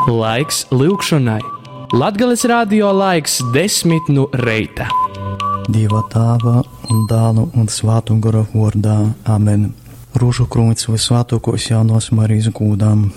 Laiks lūgšanai. Latgales radio laiks 10 no reita. Dieva Tēva un Dēla un Svētā gara vārdā. Amen. Rūžu krūts visvētākos jaunos Marijas gūdām.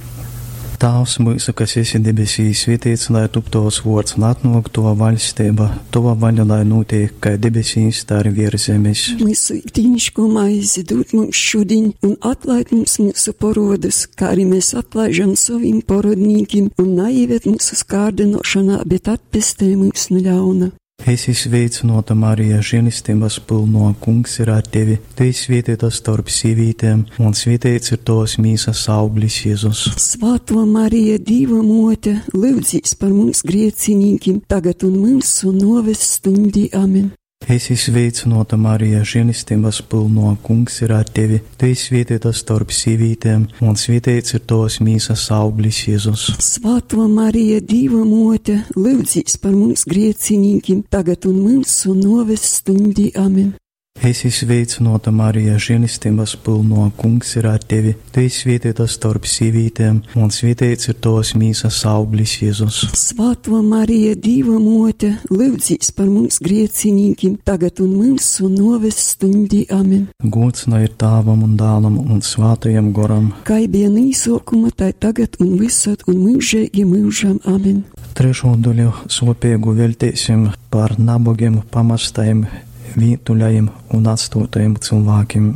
Tēvs mūsu, kas esi debesīs, svētīts, lai top tavs vārds, lai atnāk tava valstība, tava vaļa, lai notiek, kā debesīs, tā arī virs zemes. Mūsu ikdienišķo maizi dod mums šodien un atlaid mums mūsu parodus, kā arī mēs atlaižam saviem parodnīkiem, un neieved mūsu kārdinošanā, bet atpestē mūs no ļauna. Esi sveicināta, Marija, žēlistības pilno, Kungs ir ar tevi. Tu esi svētīta starp sīvītēm, un svētīts ir tavas mīsas auglis, Jēzus. Svētā Marija, Dieva mote, lūdzīs par mums grēciniekiem, tagad un mūsu nāves stundī. Amen. Esi sveicināta, Marija, žēlistības pilno, Kungs ir ar tevi. Tu esi svētīta starp sīvītēm, un svētīts ir tavas mīsas auglis, Jēzus. Svētā Marija, Dieva mote, lūdzīs par mums grēciniekiem, tagad un mūsu nāves stundī. Amen. Esi sveicināta, Marija, žēlistības pilno, Kungs ir ar tevi. Tu esi svētīta starp sīvītēm, un svētīts ir tavas mīsas auglis, Jēzus. Svētā Marija, Dieva mote, lūdzīs par mums grēciniekiem, tagad un mūsu nāves stundī. Amen. Gods lai ir Tēvam un Dēlam un Svētajam garam. Kā bija īsākuma, tā tagad un visad un mūžīgi mūžam. Amen. Trešo daļu sopīgu veltīsim par nabagiem, pamestajiem, vītuļajiem un atstūtajiem cilvēkiem.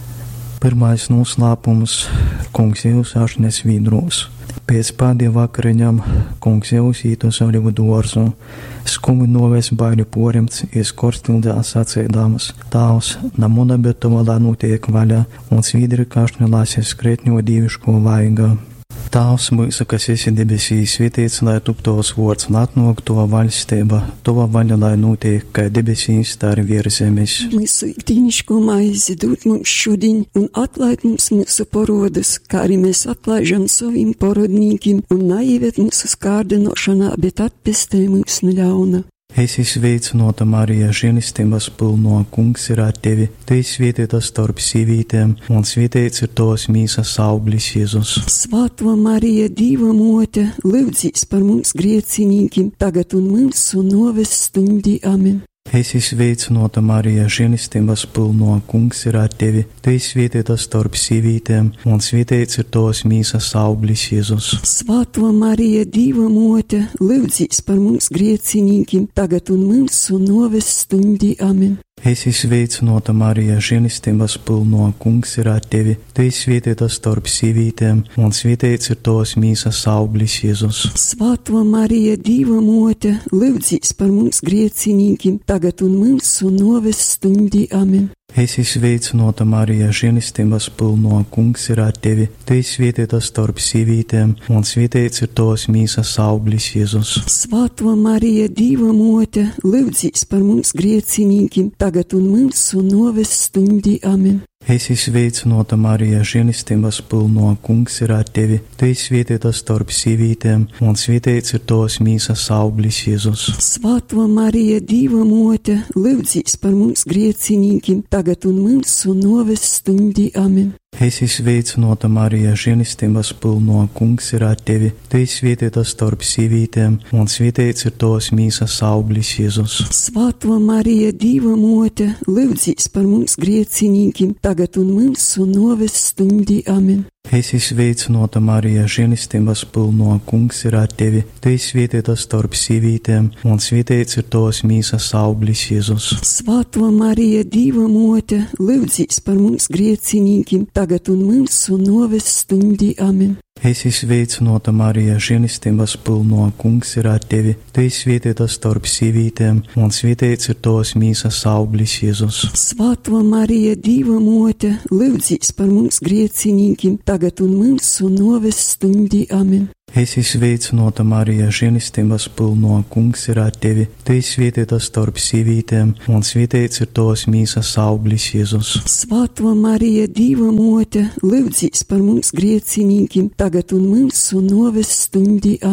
Pirmais noslēpums - Kungs Jēzus ašnes vīdros. Pēc pēdējām vakariņām Kungs Jēzus īt uz olivu dārzu. Skumi novēs baiļu porimts, ieskorstildē sacīdāmas: Tēvs, namuna bet tava lai notiek vaļā, un svīdri kašņu lāsies skretņo dieviško vaigā. Tēvs mūsu, kas esi debesīs, svētīts, lai top tavs vārds, lai atnāk tava valstība, tava vaļa, lai notiek, kā debesīs, tā arī virs zemes. Mūsu ikdienišķo maizi dod mums šodien un atlaid mums mūsu parodus, kā arī mēs atlaižam saviem parodnīkiem, un neieved mūsu kārdinošanā, bet atpestē mūs no ļauna. Esi sveicināta, Marija, žēlistības pilno, Kungs ir ar tevi. Tu esi svētīta starp sīvītēm, un svētīts ir tavas mīsas auglis, Jēzus. Svētā Marija, Dieva mote, lūdzīs par mums grēciniekiem, tagad un mūsu nāves stundī. Amen. Esi sveicināta, Marija, žēlistības pilno, Kungs ir ar tevi. Tu esi svētīta starp sīvītēm, un svētīts ir tavas mīsas auglis, Jēzus. Svētā Marija, Dieva mote, lūdzīs par mums grēciniekiem, tagad un mūsu nāves stundī. Amen. Esi sveicināta, Marija, žēlistības pilno, Kungs ir ar tevi. Tu esi svētīta starp sīvītēm, un svētīts ir tavas mīsas auglis, Jēzus. Svētā Marija, Dieva mote, lūdzīs par mums grēciniekiem, tagad un mūsu nāves stundī. Amen. Esi sveicināta, Marija, žēlistības pilno, Kungs ir ar tevi. Tu esi svētīta starp sīvītēm, un svētīts ir tavas mīsas auglis, Jēzus. Svētā Marija, Dieva mote, lūdzīs par mums grēciniekiem, tagad un mūsu nāves stundī. Amen. Esi sveicināta, Marija, žēlistības pilno, Kungs ir ar tevi. Tu esi svētīta starp sīvītēm, un svētīts ir tavas mīsas auglis, Jēzus. Svētā Marija, Dieva mote, lūdzīs par mums grēciniekiem, tagad un mūsu nāves stundī. Amen. Esi sveicināta, Marija, žēlistības pilno, Kungs ir ar tevi. Tu esi svētīta starp sīvītēm, un svētīts ir tavas mīsas auglis, Jēzus. Svētā Marija, Dieva mote, lūdzīs par mums grēciniekiem, tagad un mūsu nāves stundī. Amen. Esi sveicināta, Marija, žēlistības pilno, Kungs ir ar tevi. Tu esi svētīta starp sīvītēm, un svētīts ir tavas mīsas auglis, Jēzus. Svētā Marija, Dieva mote, lūdzīs par mums grēciniekiem, tagad un mūsu nāves stundī. Amen. Esi sveicināta, Marija, žēlistības pilno, Kungs ir ar tevi. Tu esi svētīta starp sīvītēm, un svētīts ir tavas mīsas auglis, Jēzus. Svētā Marija, Dieva mote, lūdzīs par mums grēciniekiem, tagad un mūsu nāves stundī. Amen. Esi sveicināta, Marija, žēlistības pilno, Kungs ir ar tevi. Tu esi svētīta starp sīvītēm, un svētīts ir tavas mīsas auglis, Jēzus. Svētā Marija, Dieva mote, lūdzīs par mums grēciniekiem, tagad un mūsu nāves stundī. Amen.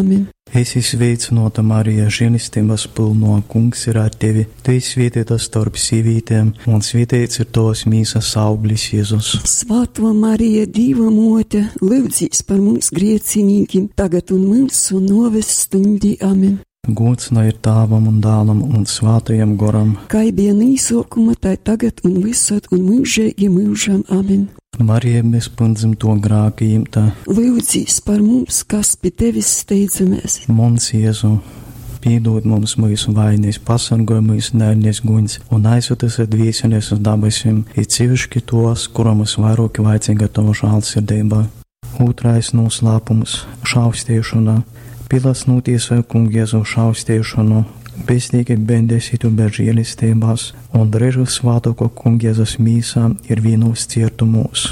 Esi sveicināta, Marija, žēlistības pilno, Kungs ir ar tevi. Tu esi svētīta starp sīvītēm, un svētīts ir tavas mīsas auglis, Jēzus. Svētā Marija, Dieva mote, lūdzīs par mums griecinīkiem, tagad un mūsu noves stundī. Amen. Gods lai ir Tēvam un Dēlam un Svētajam Garam. Kā bija īsākumā, tā tagad un visad un mūžīgi mūžam. Amen. Marija, mēs pundzim to grākījum tā. Lūdzīs par mums, kas pie tevis steidzamies. Mons Jēzu, piedod mums mūsu vainas, pasargāj mūsu nēļņas guņas un aizsūties ar dvieseļus uz dabasim, ir sevišķi tos, kuram mums vairāk vajadzīga tava žēlsirdība. Otrais noslēpums - šaustīšana. Pilas notiesāja Kungu Jēzu šaustīšanu, beztīgi bendēsītu bez žēlistības, un drēžu svātoko Kungu Jēzus mīsā ir vienos cietumos.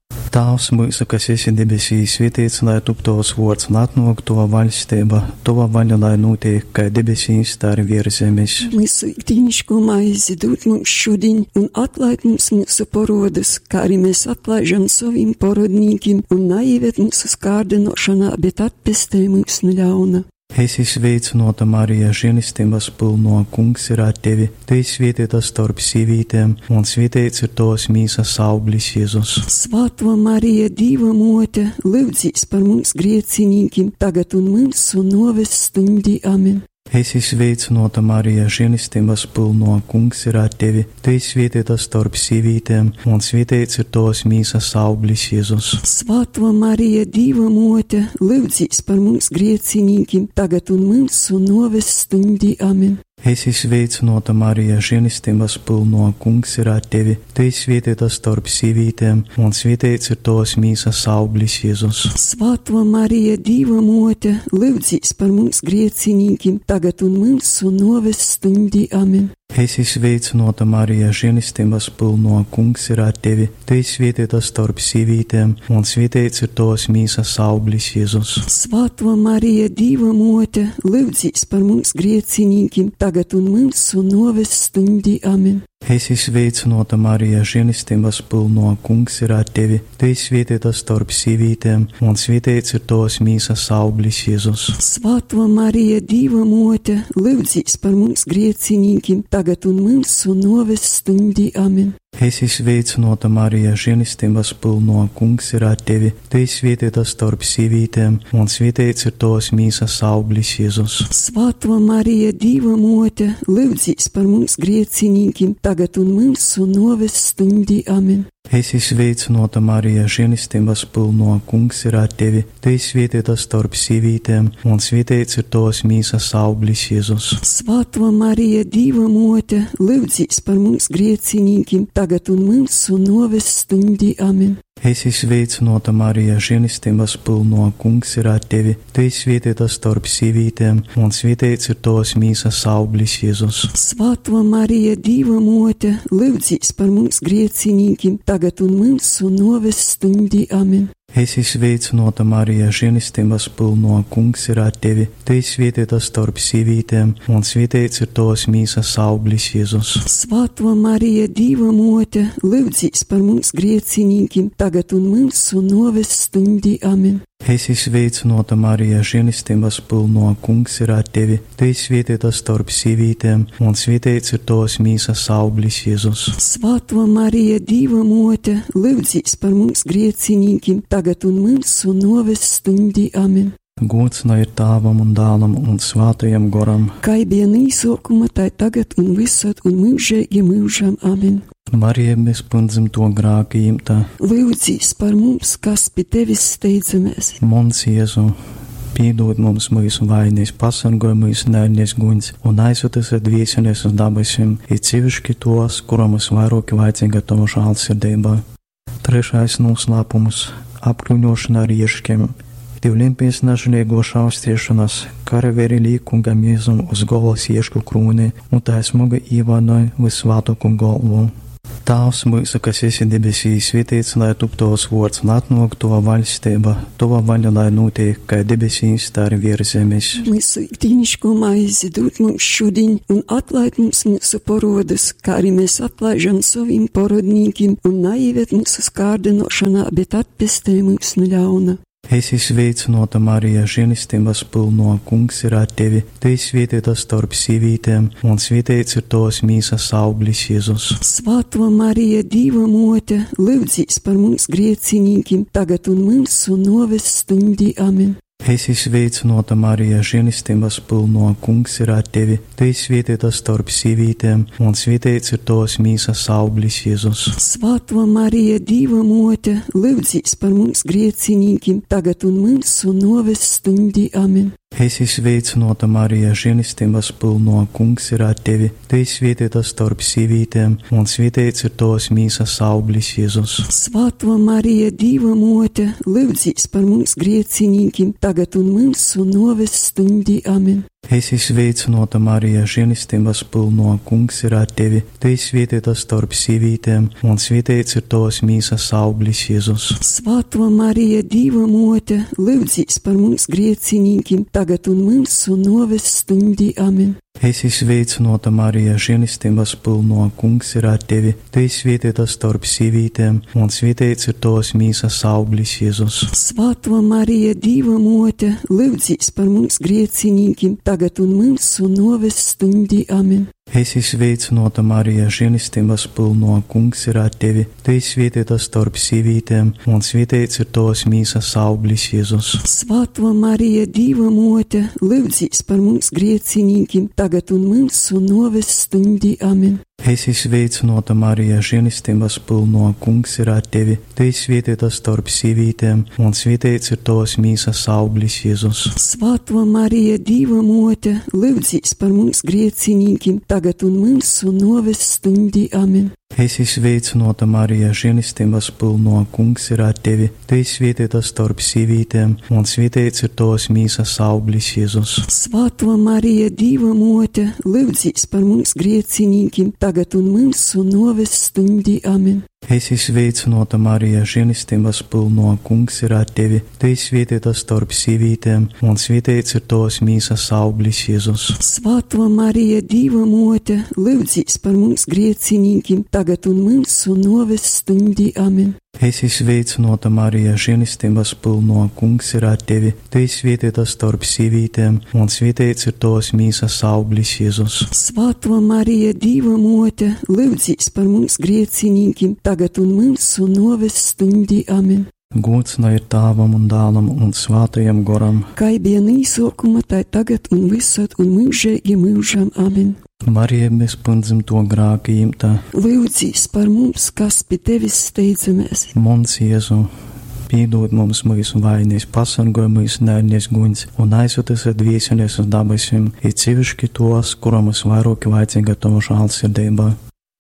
Tēvs mūsu, kas esi debesīs, svētīts lai top tavs vārds, lai atnāk tava valstība, tava vaļa lai notiek, kā debesīs, tā arī virs zemes. Mūsu ikdienišķo maizi dod mums šodien un atlaid mums mūsu parodus, kā arī mēs atlaižam saviem parodnīkiem, un neieved mūsu kārdinošanā, bet atpestē mūs no ļauna. Esi sveicināta, Marija, žēlistības pilno, Kungs ir ar tevi. Tu esi svētīta starp sīvītēm, un svētīts ir tavas mīsas auglis, Jēzus. Svētā Marija, Dieva mote, lūdzīs par mums griecinīkiem, tagad un mūsu noves stundī. Amen. Esi sveicināta, Marija, žēlistības pilno, Kungs ir ar tevi. Tu esi svētīta starp sīvītēm, un svētīts ir tavas mīsas auglis, Jēzus. Svētā Marija, Dieva mote, lūdzīs par mums griecinīkiem, tagad un mūsu noves stundī. Amen. Esi sveicināta, Marija, žēlistības pilno, Kungs ir ar tevi. Tu esi svētīta starp sīvītēm, un svētīts ir tavas mīsas auglis, Jēzus. Svētā Marija, Dieva mote, lūdzīs par mums griecinīkiem, tagad un mūsu noves stundī. Amen. Esi sveicināta, Marija, žēlistības pilno, Kungs ir ar tevi. Tu esi svētīta starp sīvītēm, un svētīts ir tavas mīsas auglis, Jēzus. Svētā Marija, Dieva mote, lūdzīs par mums griecinīkiem, tagad un mūsu noves stundī. Amen. Esi sveicināta, Marija, žēlistības pilno, Kungs ir ar tevi. Tu esi svētīta starp sīvītēm, un svētīts ir tavas mīsas auglis, Jēzus. Svētā Marija, Dieva mote, lūdzīs par mums griecinīkiem, tagad un mūsu noves stundī. Amen. Esi sveicināta, Marija, žēlistības pilno, Kungs ir ar tevi. Tu esi svētīta starp sīvītēm, un svētīts ir tavas mīsas auglis, Jēzus. Svētā Marija, Dieva mote, lūdzīs par mums griecinīkiem, tagad un mūsu noves stundī. Amen. Esi sveicināta, Marija, žēlistības pilno, Kungs ir ar tevi. Tu esi svētīta starp sīvītēm, un svētīts ir tavas mīsas auglis, Jēzus. Svētā Marija, Dieva mote, lūdzīs par mums griecinīkiem, tagad un mūsu noves stundī. Amen. Esi sveicināta, Marija, žēlistības pilno, Kungs ir ar tevi. Tu esi svētīta starp sīvītēm, un svētīts ir tavas mīsas auglis, Jēzus. Svētā Marija, Dieva mote, lūdzīs par mums griecinīkiem, tagad un mūsu noves stundī. Amen. Esi sveicināta, Marija, žēlistības pilno, Kungs ir ar tevi. Tu esi svētīta starp sīvītēm, un svētīts ir tavas mīsas auglis, Jēzus. Svētā Marija, Dieva mote, lūdzīs par mums griecinīkiem, tagad un mūsu noves stundī. Amen. Esi sveicināta, Marija, žēlistības pilno, Kungs ir ar tevi. Tu esi svētīta starp sīvītēm, un svētīts ir tavas mīsas auglis, Jēzus. Svētā Marija, Dieva mote, lūdzīs par mums griecinīkiem, tagad un mūsu noves stundī. Amen. Gods lai ir Tēvam un Dēlam un Svētajam Garam. Kā bija īsākumā, tā tagad un visad un mūžīgi mūžam. Amen. Marija, mēs pundzim to grākījum tā. Lūdzīs par mums, kas pie tevis steidzamies. Mons Jēzu, piedod mums mūsu vainas, pasargāj mūsu nēļņas guņas un aizsūties ar dvieseļus uz dabasim, ir sevišķi tos, kuram mums vairāk vajadzīga tava žēlsirdība. Trešais noslēpums - apkruņošana ar rieškiem. Divlimpies nažēlīgo šaustīšanas, karavīri līkungam Jēzum uz galvas iešku krūni un tā smuga īvanoja visvētāko galvu. Tēvs mūsu, kas esi debesīs, svētīts lai top tavs vārds, lai atnāk tava valstība, tava vaļa lai notiek, kā debesīs, tā arī virs zemes. Mūsu ikdienišķo maizi dod mums šodien un atlaid mums mūsu parodus, kā arī mēs atlaižam saviem parodnīkiem, un neieved mūsu kārdinošanā, bet atpestē mūs no ļauna. Esi sveicināta, Marija, žēlistības pilno, Kungs ir ar tevi. Tu esi svētīta starp sīvītēm, un svētīts ir tavas mīsas auglis, Jēzus. Svētā Marija, Dieva mote, lūdzīs par mums grēciniekiem, tagad un mūsu nāves stundī. Amen. Esi sveicināta, Marija, žēlistības pilno, Kungs ir ar tevi. Tu esi svētīta starp sīvītēm, un svētīts ir tavas mīsas auglis, Jēzus. Svētā Marija, Dieva mote, lūdzīs par mums grēciniekiem, tagad un mūsu nāves stundī. Amen. Esi sveicināta, Marija, žēlistības pilno, Kungs ir ar tevi. Tu esi svētīta starp sīvītēm, un svētīts ir tavas mīsas auglis, Jēzus. Svētā Marija, Dieva mote, lūdzīs par mums grēciniekiem, tagad un mūsu nāves stundī. Amen. Esi sveicināta, Marija, žēlistības pilno, Kungs ir ar tevi. Tu esi svētīta starp sīvītēm, un svētīts ir tavas mīsas auglis, Jēzus. Svētā Marija, Dieva mote, lūdzīs par mums grēciniekiem, tagad un mūsu nāves stundī. Amen. Esi sveicināta, Marija, žēlistības pilno, Kungs ir ar tevi. Tu esi svētīta starp sīvītēm, un svētīts ir tavas mīsas auglis, Jēzus. Svētā Marija, Dieva mote, lūdzīs par mums grēciniekiem, tagad un mūsu nāves stundī. Amen. Esi sveicināta, Marija, žēlistības pilno, Kungs ir ar tevi. Tu esi svētīta starp sīvītēm, un svētīts ir tavas mīsas auglis, Jēzus. Svētā Marija, Dieva mote, lūdzīs par mums grēciniekiem, tagad un mūsu nāves stundī. Amen. Esi sveicināta, Marija, žēlistības pilno, Kungs ir ar tevi. Tu esi svētīta starp sīvītēm, un svētīts ir tavas mīsas auglis, Jēzus. Svētā Marija, Dieva mote, lūdzīs par mums grēciniekiem, tagad un mūsu nāves stundī. Amen. Esi sveicināta, Marija, žēlistības pilno, Kungs ir ar tevi. Tu esi svētīta starp sīvītēm, un svētīts ir tavas mīsas auglis, Jēzus. Svētā Marija, Dieva mote, lūdzīs par mums grēciniekiem, tagad un mūsu nāves stundī. Amen. Esi sveicināta, Marija, žēlistības pilno, Kungs ir ar tevi. Tu esi svētīta starp sīvītēm, un svētīts ir tavas mīsas auglis, Jēzus. Svētā Marija, Dieva mote, lūdzīs par mums grēciniekiem, tagad un mūsu nāves stundī. Amen. Esi sveicināta, Marija, žēlistības pilno, Kungs ir ar tevi. Tu esi svētīta starp sīvītēm, un svētīts ir tavas mīsas auglis, Jēzus. Svētā Marija, Dieva mote, lūdzīs par mums grēciniekiem, tagad un mūsu nāves stundī. Amen. Gods lai ir Tēvam un Dēlam un Svētajam Garam. Kā bija īsākuma, tā tagad un visad un mūžīgi mūžam. Amen. Marija, mēs pundzim to grāku imtā. Lūdzīs par mums, kas pie tevis steidzamies. Mons Jēzu, piedod mums mūsu vainas, pasargāj mūsu nēdnies guņs un aizsūties ar dvieseļus uz dabasim, ir sevišķi tos, kuram mums vairāk vajadzīga tava žēlsirdība.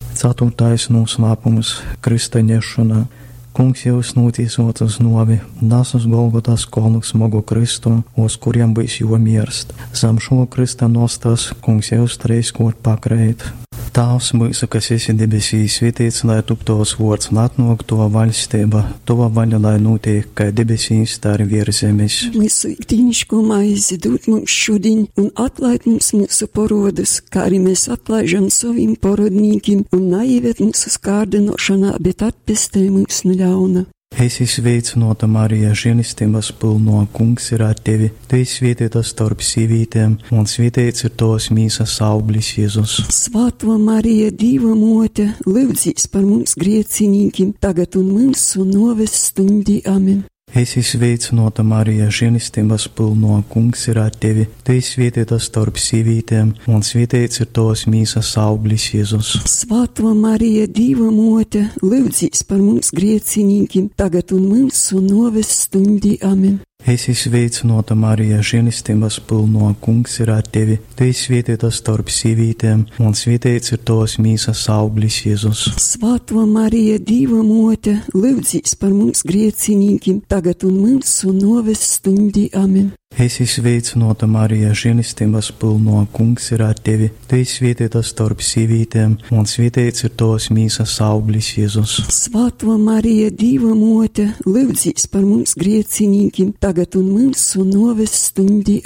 4. noslēpums - kristaņiešanā. Kungs jūs notiesot uz novi, nes uz Golgotas kalnu smagu kristu, uz kuriem bijis jomirst. Zem šo krista nostas Kungs jūs treiskot pakreit. Tēvs mūsu, kas esi debesīs, svētīts, lai top tavs vārds, lai atnāk tava valstība, tava vaļa, lai notiek, kā debesīs, tā arī virs zemes. Mūsu ikdienišķo maizi dod mums šodien un atlaid mums mūsu parodus, kā arī mēs atlaižam saviem parodnīkiem, un neieved mūsu kārdinošanā, bet atpestē mūs no ļauna. Esi sveicināta, Marija, žēlistības pilno, Kungs ir ar tevi. Tu esi svētīta starp sīvītēm, un svētīts ir tavas mīsas auglis, Jēzus. Svētā Marija, Dieva mote, lūdzīs par mums grēciniekiem, tagad un mūsu nāves stundī. Amen. Esi sveicināta, Marija, žēlistības pilno, Kungs ir ar tevi. Tu esi svētīta starp sīvītēm, un svētīts ir tavas mīsas auglis, Jēzus. Svētā Marija, Dieva mote, lūdzīs par mums grēciniekiem, tagad un mūsu nāves stundī. Amen. Esi sveicināta, Marija, žēlistības pilno, Kungs ir ar tevi. Tu esi svētīta starp sīvītēm, un svētīts ir tavas mīsas auglis, Jēzus. Svētā Marija, Dieva mote, lūdzīs par mums grēciniekiem, tagad un mūsu nāves stundī. Amen. Esi sveicināta, Marija, žēlistības pilno, Kungs ir ar tevi. Tu esi svētīta starp sīvītēm, un svētīts ir tavas mīsas auglis, Jēzus. Svētā Marija, Dieva mote, lūdzīs par mums grēciniekiem, tagad un mūsu nāves stundī. Amen.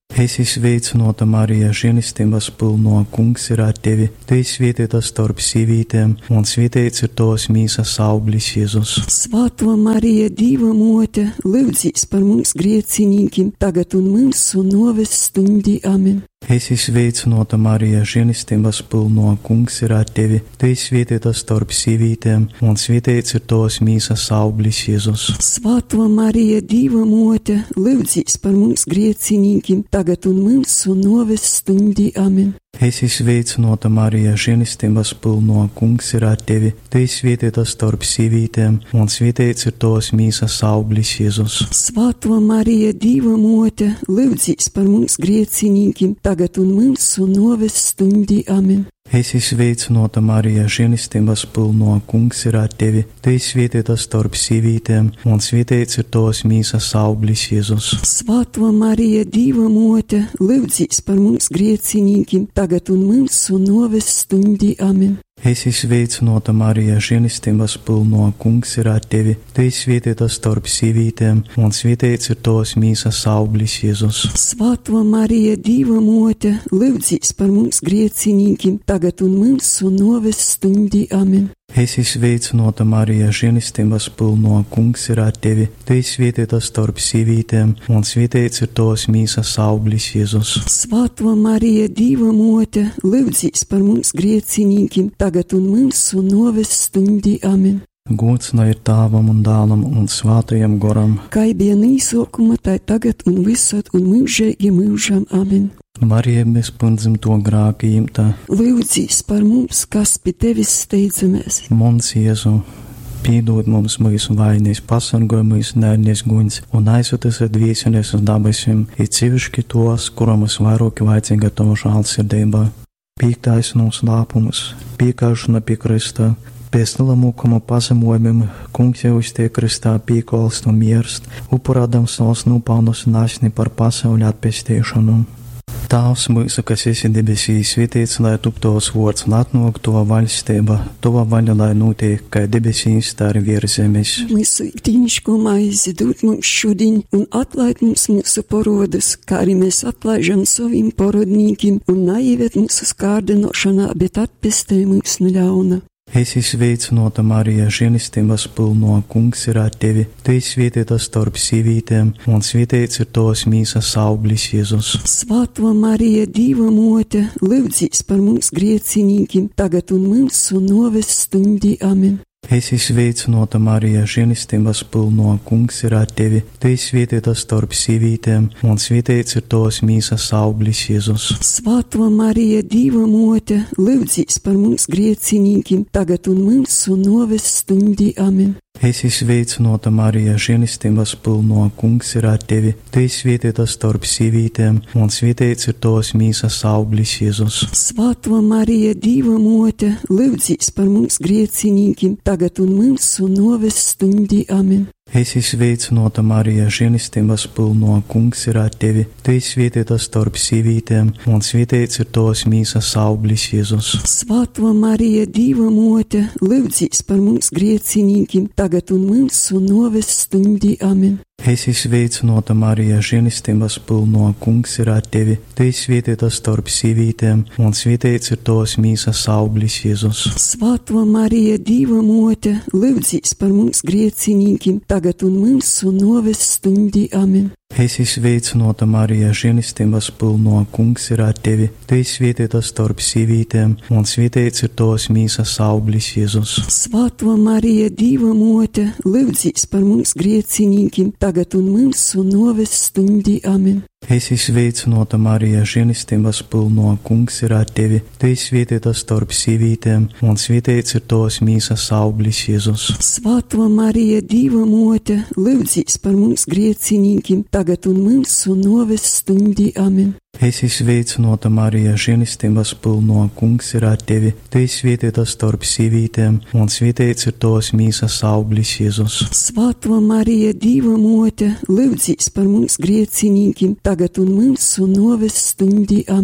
Esi sveicināta, Marija, žēlistības pilno, Kungs ir ar tevi. Tu esi svētīta starp sīvītēm, un svētīts ir tavas mīsas auglis, Jēzus. Svētā Marija, Dieva mote, lūdzīs par mums grēciniekiem, tagad un mūsu nāves stundī. Amen. Esi sveicināta, Marija, žēlistības pilno, Kungs ir ar tevi. Tu esi svētīta starp sīvītēm, un svētīts ir tavas mīsas auglis, Jēzus. Svētā Marija, Dieva mote, lūdzīs par mums grēciniekiem, tagad un mūsu nāves stundī. Amen. Esi sveicināta, Marija, žēlistības pilno, Kungs ir ar tevi. Tu esi svētīta starp sīvītēm, un svētīts ir tavas mīsas auglis, Jēzus. Svētā Marija, Dieva mote, lūdzīs par mums grēciniekiem, tagad un mūsu nāves stundī. Amen. Esi sveicināta, Marija, žēlistības pilno, Kungs ir ar tevi. Tu esi svētīta starp sīvītēm, un svētīts ir tavas mīsas auglis, Jēzus. Svētā Marija, Dieva mote, lūdzīs par mums grēciniekiem, tagad un mūsu nāves stundī. Amen. Esi sveicināta, Marija, žēlistības pilno, Kungs ir ar tevi. Tu esi svētīta starp sīvītēm, un svētīts ir tavas mīsas auglis, Jēzus. Svētā Marija, Dieva mote, lūdzīs par mums grēciniekiem, tagad un mūsu nāves stundī. Amen. Esi sveicināta, Marija, žēlistības pilno, Kungs ir ar tevi. Tu esi svētīta starp sīvītēm, un svētīts ir tavas mīsas auglis, Jēzus. Svētā Marija, Dieva mote, lūdzīs par mums grēciniekiem, tagad un mūsu nāves stundī. Amen. Gods lai ir Tēvam un Dēlam un Svētajam Garam. Kā bija īsākuma, tā tagad un visad un mūžīgi mūžam. Amen. Marija, mēs pundzim to grākījim tā. Lūdzīs par mums, kas pie tevis steidzamies. Mons Jēzu, pīdod mums mūsu vainas, pasargoj mūsu nērnies guņas un aizsūties ar dvieseļus uz dabasim, it sevišķi tos, kuram mums vairāk vajadzīga tava žēlsirdība. Piektais noslēpums, piekāšana pie Krista. Pēc nelamūkuma pazemojumiem Kungs jau uztie Kristā piekolst un mierst, upurādam savus nopelnus nāsni par pasauli atpestīšanu. Tēvs mūsu, kas esi debesīs, svētīts, lai top tavs vārds, lai atnāk tava valstība, tava vaļa, lai notiek, kā debesīs, tā arī virs zemes. Mūsu ikdienišķo maizi dod mums šodien un atlaid mums mūsu parodus, kā arī mēs atlaižam saviem parodnīkiem, un neieved mūsu kārdinošanā, bet atpestī mūs no ļauna. Esi sveicināta, Marija, žēlistības pilno, Kungs ir ar tevi. Tu esi svētīta starp sīvītēm, un svētīts ir tavas mīsas auglis, Jēzus. Svētā Marija, Dieva mote, lūdzīs par mums grēciniekiem, tagad un mūsu nāves stundī. Amen. Esi sveicināta, Marija, žēlistības pilno, Kungs ir ar tevi. Tu esi svētīta starp sīvītēm, un svētīts ir tavas mīsas auglis, Jēzus. Svētā Marija, Dieva mote, lūdzīs par mums grēciniekiem, tagad un mūsu nāves stundī. Amen. Esi sveicināta, Marija, žēlistības pilno, Kungs ir ar tevi. Tu esi svētīta starp sīvītēm, un svētīts ir tavas mīsas auglis, Jēzus. Svētā Marija, Dieva mote, lūdzīs par mums grēciniekiem, tagad un mūsu nāves stundī. Amen. Esi sveicināta, Marija, žēlistības pilno, Kungs ir ar tevi. Tu esi svētīta starp sīvītēm, un svētīts ir tavas mīsas auglis, Jēzus. Svētā Marija, Dieva mote, lūdzīs par mums grēciniekiem, tagad un mūsu nāves stundī. Amen. Esi sveicināta, Marija, žēlistības pilno, Kungs ir ar tevi. Tu esi svētīta starp sīvītēm, un svētīts ir tavas mīsas auglis, Jēzus. Svētā Marija, Dieva mote, lūdzīs par mums grēciniekiem, tagad un mūsu nāves stundī. Amen. Esi sveicināta, Marija, žēlistības pilno, Kungs ir ar tevi. Tu esi svētīta starp sīvītēm, un svētīts ir tavas mīsas auglis, Jēzus. Svētā Marija, Dieva mote, lūdzīs par mums grēciniekiem, tagad un mūsu nāves stundī. Amen. Esi sveicināta, Marija, žēlistības pilno, Kungs ir ar tevi. Tu esi svētīta starp sīvītēm, un svētīts ir tavas mīsas auglis, Jēzus. Svētā Marija, Dieva mote, lūdzīs par mums grēciniekiem, tagad un mūsu nāves stundī. Amen. Esi sveicināta, Marija, žēlistības pilno, Kungs ir ar tevi. Tu esi svētīta starp sīvītēm, un svētīts ir tavas mīsas auglis, Jēzus. Svētā Marija, Dieva mote, lūdzīs par mums grēciniekiem, tagad un mūsu nāves stundī. Amen.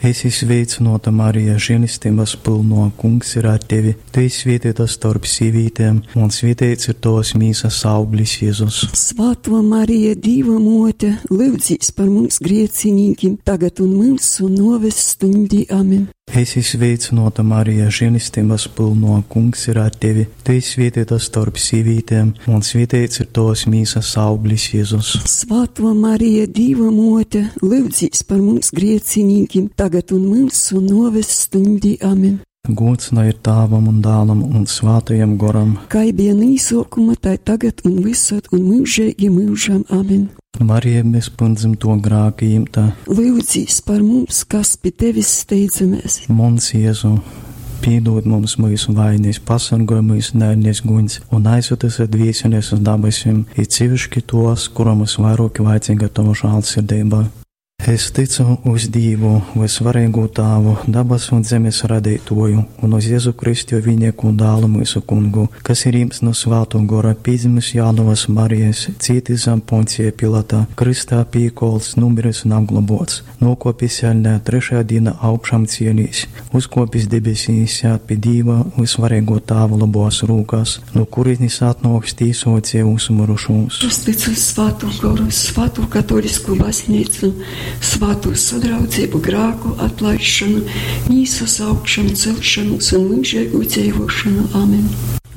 Esi sveicināta, Marija, žēlistības pilno, Kungs ir ar tevi. Tu esi svētīta starp sīvītēm, un svētīts ir tavas mīsas auglis, Jēzus. Svētā Marija, Dieva mote, lūdzīs par mums griecinīkiem, tagad un mūsu noves stundī. Amen. Esi sveicināta, Marija, žēlistības pilno, Kungs ir ar tevi. Tu esi svētīta starp sīvītēm, un svētīts ir tavas mīsas auglis, Jēzus. Svētā Marija, Dieva mote, lūdzīs par mums griecinīkiem, tagad un mūsu noves stundī. Amen. Gods lai ir Tēvam un Dēlam un Svētajam Garam. Kā bija nīsākumā, tā tagad un visur un mūžīgi mūžam. Amen. Marija, mēs pundzim to grākījim tā. Lūdzīs par mums, kas pie tevis steidzamies. Mons Jēzu, piedod mums mūsu vainas, pasargāj mūsu nēdnies guņas un aizvedas dvieseles uz dabasim, ir civišķi tos, kuram mums vairāk vajadzīga tava žēlsirdība. Es ticu uz Dievu, visvarīgu Tēvu, dabas un zemes radītoju, un uz Jēzu Kristu viņieku dēlu mūsu kungu, kas ir jums no Svētā Gara, piedzimis Jānavas Marijas, cietis zem Poncija Pilata, kristā pīkols, numiris un apglobots, nokopis ēļnē, trešajā dienā augšām cielīs, uzkopis debesīs, sēt pie Dieva visvarīgu Tēvu labos rūkās, no kurienes atnāks tīsot cilvēkus mirušos. Es ticu uz Svēto Garu, Svēto katolisku baznīcu, Svēto sadraudzību, grēku atlaišanu, mīsas augšanu, celšanos un mūžīgu dzīvošanu. Amen.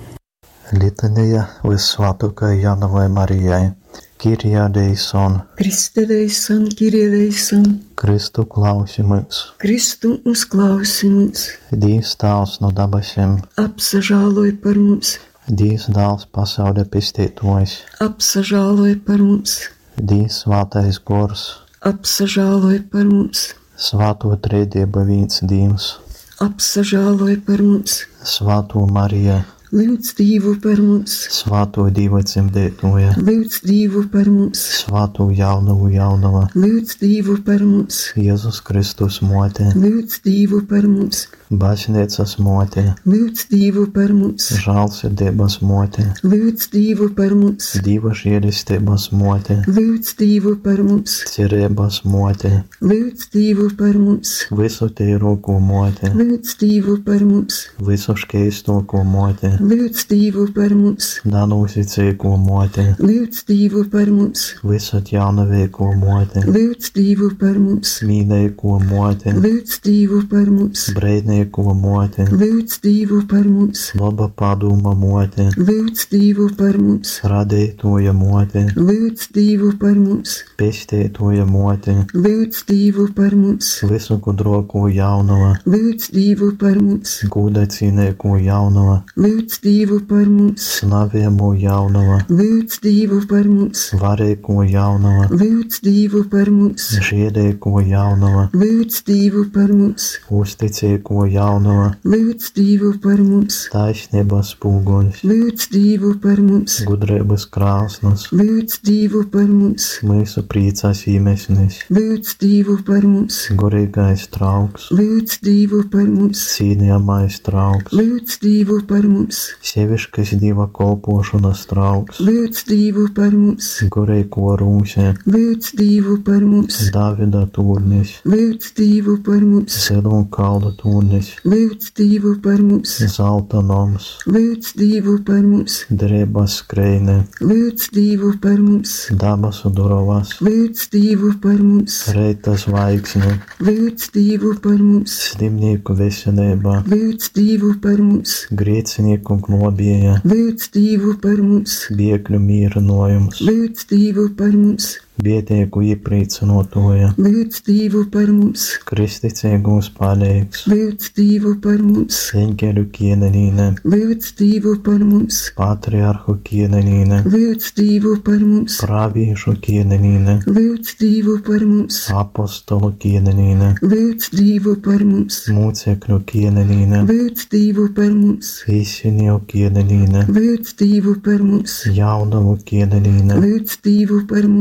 Litanija Visvētākajai Jānavai Marijai. Kyrie eleison. Kriste eleison, Kyrie eleison. Kristu klausi mums. Kristu uzklausi mums. Dievs Tēvs no dabasiem. Apsažāloj par mums. Dievs Dēls pasaulē pestītojs. Apsažāloj par mums. Dievs Svētais Gors. Apsažāloj par mums. Svēto trejība viens Dievs. Apsažāloj par mums. Svēto Mariju. Lūdz Dievu par mums. Svēto Dieva dzemdētoja. Lūdz Dievu par mums. Svēto Jaunavu Jaunava. Lūdz Dievu par mums. Jēzus Kristus mote. Lūdz Dievu par mums. Baznīcas mote. Lūdz Dievu par mums. Žēlsirdības mote. Lūdz Dievu par mums. Dieva žēlistības mote. Lūdz Dievu par mums. Cerības mote. Lūdz Dievu par mums. Visu tīrāko mote. Lūdz Dievu par mums. Visu škeistāko mote. Lūdz Dievu par mums. Nanūsicīgo mote. Lūdz Dievu par mums. Visat jaunavēko mote. Lūdz Dievu par mums. Mīļāko mote. Lūdz Dievu par mums. Breidnieko mote. Lūdz Dievu par mums. Laba padoma mote. Lūdz Dievu par mums. Radītoja mote. Lūdz Dievu par mums. Pestētoja mote. Lūdz Dievu par mums. Visu gudrāko jaunava. Lūdz Dievu par mums. Gudacīnieko jaunava. Lūdz Dievu par mums. Slavēmo jaunava. Lūdz Dievu par mums. Varēko jaunava. Lūdz Dievu par mums. Žiedēko jaunava. Lūdz Dievu par mums. Uzticēko jaunava. Lūdz Dievu par mums. Taisnības spūgoņs. Lūdz Dievu par mums. Gudrības krāsnas. Lūdz Dievu par mums. Mūsu priecas iemeslis. Lūdz Dievu par mums. Gorīgais trauks. Lūdz Dievu par mums. Cīnījamais trauks. Lūdz Dievu par mums. Sieviškas Dieva kolpošanas trauks. Lūdz Dievu par mums. Gorīgo rūsē. Lūdz Dievu par mums. Davida tūrnis. Lūdz Dievu par mums. Zelo kalda tūrnis. Lūdz Dievu par mums. Zelta noms. Lūdz Dievu par mums. Drēbas skrejne. Lūdz Dievu par mums. Dabas durovas. Lūdz Dievu par mums. Reita zvaigzne. Lūdz Dievu par mums. Slimnieku veselībā. Lūdz Dievu par mums. Grēcinieku globēja. Lūdz Dievu par mums. Biekļu mīrinojums. Lūdz Dievu par mums. Bietieku iepriecinotoja. Lūdz Dievu par mums. Kristicīgos palīgs. Lūdz Dievu par mums. Eņģeļu kienenīne. Lūdz Dievu par mums. Patriarhu kienenīne. Lūdz Dievu par mums. Praviešu kienenīne. Lūdz Dievu par mums. Apostolu kienenīne. Lūdz Dievu par mums. Mūcekļu kienenīne. Lūdz Dievu par mums. Vīsinieku kienenīne. Lūdz Dievu par mums. Jaunavu kienenīne. Lūdz Dievu par mums.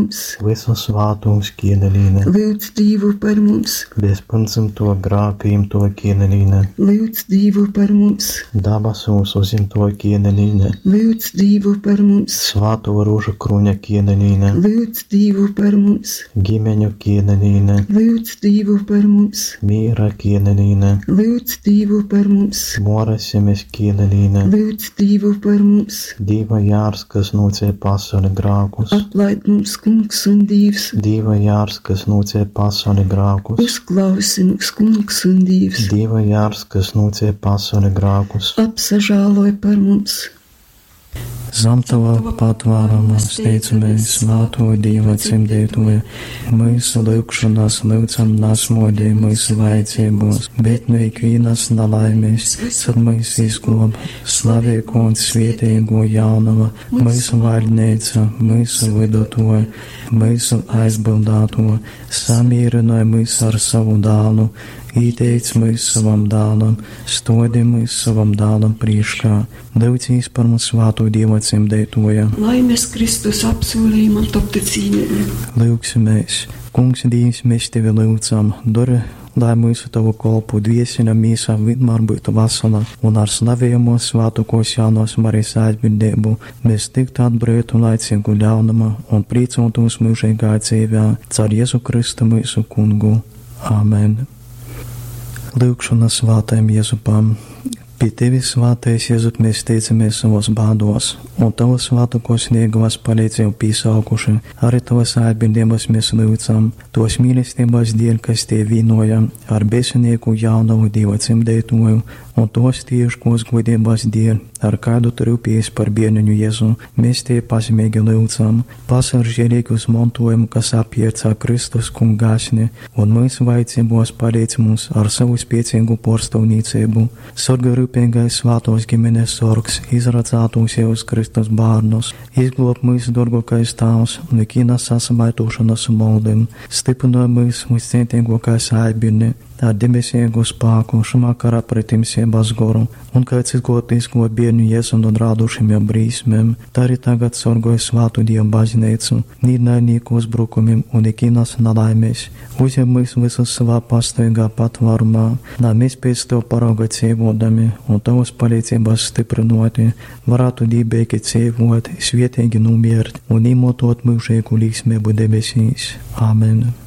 visu svātums kiedelīne. Lūdz Dievu par mums. Bezpirmzimto grākījumto kiedelīne. Lūdz Dievu par mums. Dabasūs uzimto kiedelīne. Lūdz Dievu par mums. Svāto rūžu kruņa kiedelīne. Lūdz Dievu par mums. Gimeņu kiedelīne. Lūdz Dievu par mums. Mīra kiedelīne. Lūdz Dievu par mums. Morasemes kiedelīne. Lūdz Dievu par mums. Dieva jārs, kas nocē pasauli grākus. Atlaid mums, Kungs un Dievs. Dieva jārs, kas nocē pasauli grākus. Uzklausi mums, Kungs un Dievs. Dieva jārs, kas nocē pasauli grākus. Apsažāloj par mums. Zem tava patvārama steicamies svāto Dieva cimdētoja. Mūsu lūgšanās lūdzam nasmodī mūsu vajadzībos, bet no ikvienas nelaimēs, tad mūs izglob. Slavē Kungs svētīgo jaunava, mūsu valdnīca, mūsu vidutoja, mūsu aizbildāto, samierināja mūs ar savu dālu. Ieteic mūs savam dālam, stodi mūs savam dālam priekšā, lūdzīs par mums svāto Dieva cimdētoja. Lai mēs Kristus apsolījumam topti cīnīgi. Lūksimies, Kungs Dievs, mēs tevi lūdzam, dori, lai mūsu tavu kolpu dviesina mīsā vienmēr būtu vasala, un ar slavējamo svātukos jaunos Marijas aizbildību mēs tiktu atbrīvotu laicīgu ļaunuma un priecotos mūžīgā dzīvē, caur Jēzu Kristu mūsu Kungu. Āmen. Lūkšana svātajam Jēzupam. Pie tevis, svātais Jēzup, mēs teicamies savos bādos, un tavas svātukos sniegavas palīdzību pīsaukuši. Arī tavas aizbildības mēs lūdzam, tos mīlestības dēļ, kas tie vīnoja ar bēsinieku jaunavu Dieva cimdētoju, un tos tieškos godības dēļ, ar kādu trūpējas par bērniņu Jēzu, mēs tie pazīmīgi lūdzam, pasaržēlīgus montojumu, kas apjērcā Kristus kungāsni, un mūsu vajadzībos palīdz mums ar savu spēcīgu porstavnīcību. Sorga rūpīgais svātos ģimenes sorgs, izradzātos Jēzus Kristus bārnus, izglob mūsu dorgokais tās, un ikīnas sasamaitošanas moldiem, stiprināja mūsu centīgokais aibirni, ar debesīgu spāku šamā karā pretim siebas goru, un kāds izgotīsko bērnu Jēzu un rādušiem jau brīsmēm, tā arī tagad sorgoja svātu Dievu baznīcu, nīdnaidnieku uzbrukumiem un ikīnas nelaimēs. Uzņem mūs visus savā pastaigā patvārumā, lai mēs pēc tev parauga dzīvodami un tavas palīdzības stiprinoti, varētu dībēki dzīvot, svietīgi numirt un īmotot mūžīgu līksmību debesīs. Āmen.